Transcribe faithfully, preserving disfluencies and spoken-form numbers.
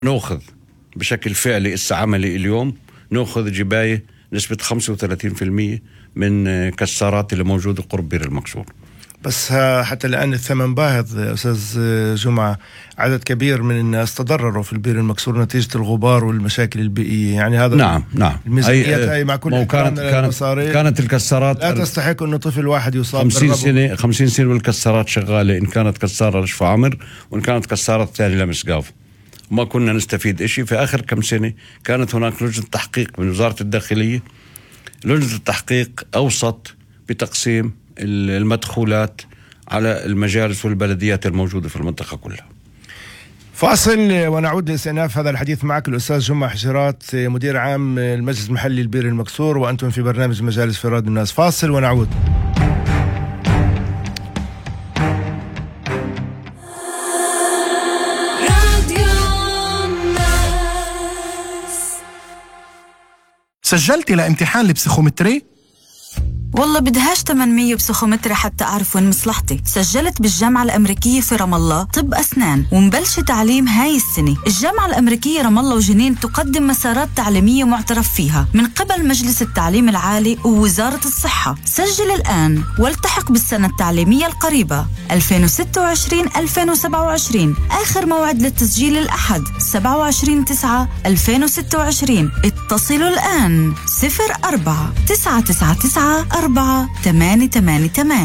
نأخذ بشكل فعلي إسا عملي اليوم نأخذ جباية نسبة خمسة وثلاثين بالمئة من كسارات اللي موجودة قرب بير المكسور. بس حتى الآن الثمن باهظ أستاذ جمعة، عدد كبير من الناس تضرروا في البير المكسور نتيجة الغبار والمشاكل البيئية. يعني هذا نعم نعم الميزانيات هاي مع كل كانت كانت, كانت الكسارات لا تستحق إنه طفل واحد يصاب خمسين سنة خمسين سنة والكسارات شغالة، إن كانت كسارة رشف عمر وإن كانت كسارة ثانية لمسقاف، وما كنا نستفيد إشي. في آخر كم سنة كانت هناك لجنة تحقيق من وزارة الداخلية، لجنة التحقيق أوصت بتقسيم المدخولات على المجالس والبلديات الموجودة في المنطقة كلها. فاصل ونعود لاستئناف هذا الحديث معك الأستاذ جمعة حجرات، مدير عام المجلس المحلي البير المكسور، وأنتم في برنامج مجالس في راديو الناس. فاصل ونعود. سجلتي لامتحان البسيخومتري؟ والله بدهاش ثمانمية بسيخومتري حتى أعرف وين مصلحتي. سجلت بالجامعة الأمريكية في رام الله طب أسنان ومبلش تعليم هاي السنة. الجامعة الأمريكية رام الله وجنين تقدم مسارات تعليمية معترف فيها من قبل مجلس التعليم العالي ووزارة الصحة. سجل الآن والتحق بالسنة التعليمية القريبة ألفين وستة وعشرين ألفين وسبعة وعشرين. آخر موعد للتسجيل الأحد سبعة وعشرين تسعة ألفين وستة وعشرين. اتصلوا الآن صفر أربعة تسعة تسعة تسعة أربعة ثمانية ثمانية ثمانية.